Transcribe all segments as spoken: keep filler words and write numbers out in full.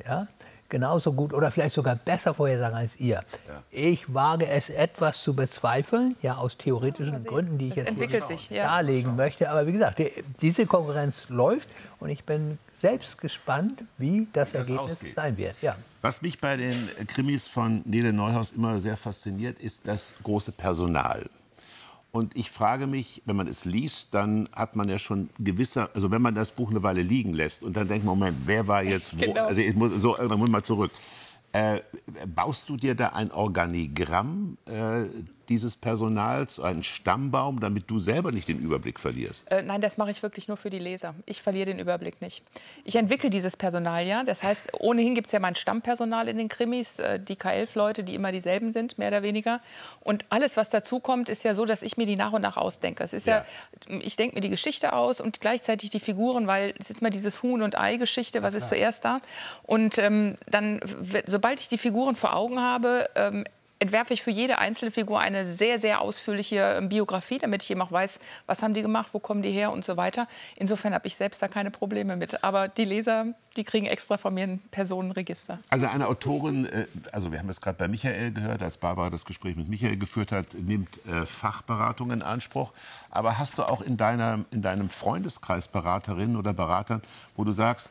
ja, genauso gut oder vielleicht sogar besser vorhersagen als ihr. Ja. Ich wage es etwas zu bezweifeln, ja, aus theoretischen ja, Gründen, die ich jetzt hier sich, ja. darlegen möchte. Aber wie gesagt, die, diese Konkurrenz läuft und ich bin selbst gespannt, wie das, das Ergebnis ausgeht. sein wird. Ja. Was mich bei den Krimis von Nele Neuhaus immer sehr fasziniert, ist das große Personal. Und ich frage mich, wenn man es liest, dann hat man ja schon gewisser, also wenn man das Buch eine Weile liegen lässt und dann denkt man, Moment, wer war jetzt wo? Genau. Also ich muss, so, dann muss man mal zurück. Äh, baust du dir da ein Organigramm äh, dieses Personals, einen Stammbaum, damit du selber nicht den Überblick verlierst? Äh, nein, das mache ich wirklich nur für die Leser. Ich verliere den Überblick nicht. Ich entwickle dieses Personal ja. Das heißt, ohnehin gibt es ja mein Stammpersonal in den Krimis, äh, die K elf Leute, die immer dieselben sind, mehr oder weniger. Und alles, was dazu kommt, ist ja so, dass ich mir die nach und nach ausdenke. Es ist ja, ja ich denke mir die Geschichte aus und gleichzeitig die Figuren, weil es ist immer dieses Huhn- und Ei-Geschichte, was ja, ist zuerst da. Und ähm, dann, sobald ich die Figuren vor Augen habe, ähm, entwerfe ich für jede einzelne Figur eine sehr, sehr ausführliche Biografie, damit ich eben auch weiß, was haben die gemacht, wo kommen die her und so weiter. Insofern habe ich selbst da keine Probleme mit. Aber die Leser, die kriegen extra von mir ein Personenregister. Also eine Autorin, also wir haben es gerade bei Michael gehört, als Barbara das Gespräch mit Michael geführt hat, nimmt Fachberatung in Anspruch. Aber hast du auch in, deiner, in deinem Freundeskreis Beraterinnen oder Beratern, wo du sagst,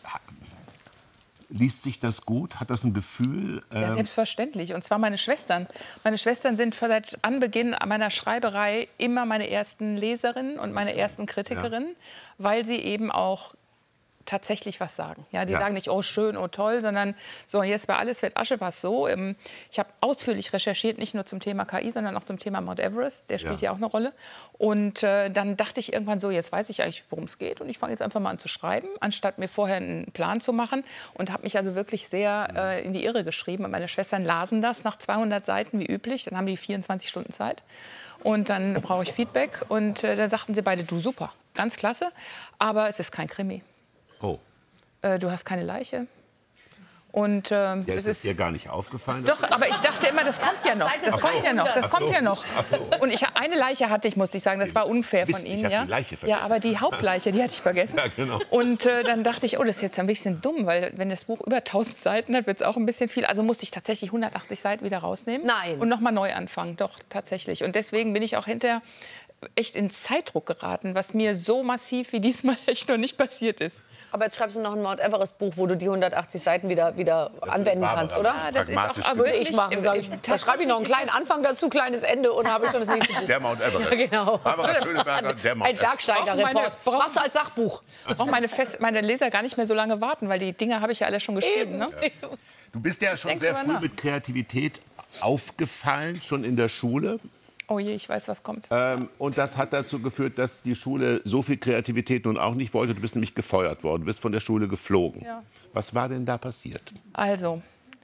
liest sich das gut? Hat das ein Gefühl? Ja, selbstverständlich. Und zwar meine Schwestern. Meine Schwestern sind seit Anbeginn meiner Schreiberei immer meine ersten Leserinnen und meine ersten Kritikerinnen, ja, weil sie eben auch tatsächlich was sagen. Ja, die ja. sagen nicht, oh schön, oh toll, sondern so, jetzt bei Alles wird Asche war es so. Ich habe ausführlich recherchiert, nicht nur zum Thema K I, sondern auch zum Thema Mount Everest. Der spielt ja, ja auch eine Rolle. Und äh, dann dachte ich irgendwann so, jetzt weiß ich eigentlich, worum es geht. Und ich fange jetzt einfach mal an zu schreiben, anstatt mir vorher einen Plan zu machen. Und habe mich also wirklich sehr äh, in die Irre geschrieben. Und meine Schwestern lasen das nach zweihundert Seiten, wie üblich. Dann haben die vierundzwanzig Stunden Zeit. Und dann brauche ich Feedback. Und äh, dann sagten sie beide, du super, ganz klasse. Aber es ist kein Krimi. Oh. Äh, du hast keine Leiche. Und, ähm, ja, ist es dir gar nicht aufgefallen? Doch, aber ich dachte immer, das kommt ja noch. Das kommt ja noch. Das kommt ja noch. Und ich, eine Leiche hatte ich, musste ich sagen, das war unfair von Ihnen. Ich habe die Leiche vergessen. Ja, aber die Hauptleiche, die hatte ich vergessen. Ja, genau. Und äh, dann dachte ich, oh, das ist jetzt ein bisschen dumm, weil wenn das Buch über tausend Seiten hat, wird es auch ein bisschen viel. Also musste ich tatsächlich hundertachtzig Seiten wieder rausnehmen. Nein. Und noch mal neu anfangen. Doch, tatsächlich. Und deswegen bin ich auch hinterher echt in Zeitdruck geraten, was mir so massiv wie diesmal echt noch nicht passiert ist. Aber jetzt schreibst du noch ein Mount Everest-Buch, wo du die hundertachtzig Seiten wieder, wieder anwenden kannst, oder? Ja, das ist auch, würde ich machen. Sag ich, da schreibe ich noch einen kleinen Anfang dazu, kleines Ende und habe ich schon das nächste Buch. Der Mount Everest. Ja, genau. Barbara Schöneberger, der Mount Ein Bergsteiger-Report. Machst du als Sachbuch. Brauchen meine, meine Leser gar nicht mehr so lange warten, weil die Dinge habe ich ja alle schon geschrieben. Ne? Ja. Du bist ja schon Denk sehr früh nach. mit Kreativität aufgefallen, schon in der Schule. Oh je, ich weiß, was kommt. Ähm, und das hat dazu geführt, dass die Schule so viel Kreativität nun auch nicht wollte. Du bist nämlich gefeuert worden, du bist von der Schule geflogen. Ja. Was war denn da passiert? Also,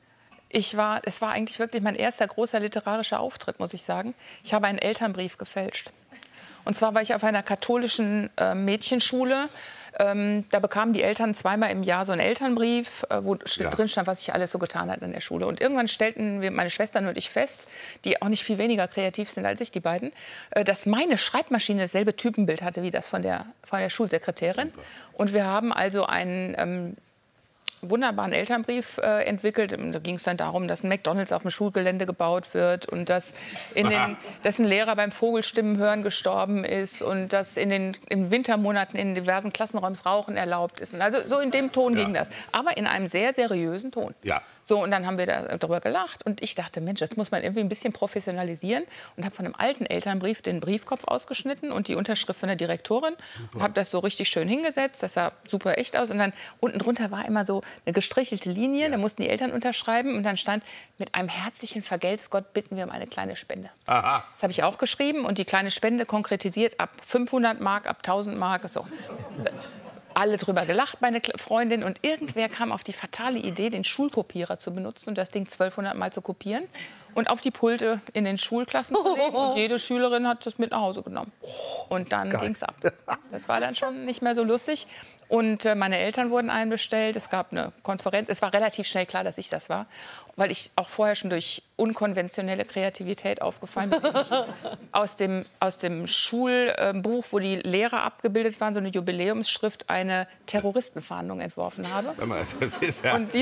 ich war, es war eigentlich wirklich mein erster großer literarischer Auftritt, muss ich sagen. Ich habe einen Elternbrief gefälscht. Und zwar war ich auf einer katholischen äh, Mädchenschule. Ähm, da bekamen die Eltern zweimal im Jahr so einen Elternbrief, äh, wo ja. drin stand, was ich alles so getan hat in der Schule. Und irgendwann stellten wir, meine Schwestern und ich, fest, die auch nicht viel weniger kreativ sind als ich, die beiden, äh, dass meine Schreibmaschine dasselbe Typenbild hatte wie das von der, von der Schulsekretärin. Super. Und wir haben also einen ähm, wunderbaren Elternbrief äh, entwickelt. Da ging es dann darum, dass ein McDonald's auf dem Schulgelände gebaut wird und dass, in den, dass ein Lehrer beim Vogelstimmenhören gestorben ist und dass in den in Wintermonaten in diversen Klassenräumen Rauchen erlaubt ist. Und also so in dem Ton ja. ging das. Aber in einem sehr seriösen Ton. Ja. So, und dann haben wir da darüber gelacht. Und ich dachte, Mensch, das muss man irgendwie ein bisschen professionalisieren. Und habe von einem alten Elternbrief den Briefkopf ausgeschnitten und die Unterschrift von der Direktorin. Habe das so richtig schön hingesetzt. Das sah super echt aus. Und dann unten drunter war immer so eine gestrichelte Linie. Ja. Da mussten die Eltern unterschreiben. Und dann stand, mit einem herzlichen Vergelt's Gott bitten wir um eine kleine Spende. Aha. Das habe ich auch geschrieben. Und die kleine Spende konkretisiert ab fünfhundert Mark, ab tausend Mark. So. Alle drüber gelacht, meine Freundin. Und irgendwer kam auf die fatale Idee, den Schulkopierer zu benutzen und das Ding zwölfhundert Mal zu kopieren und auf die Pulte in den Schulklassen zu legen. Und jede Schülerin hat das mit nach Hause genommen. Und dann ging es ab. Das war dann schon nicht mehr so lustig. Und äh, meine Eltern wurden einbestellt. Es gab eine Konferenz. Es war relativ schnell klar, dass ich das war, weil ich auch vorher schon durch unkonventionelle Kreativität aufgefallen bin. aus dem, aus dem Schulbuch, wo die Lehrer abgebildet waren, so eine Jubiläumsschrift, eine Terroristenfahndung entworfen habe. Sag mal, das ist ja Und die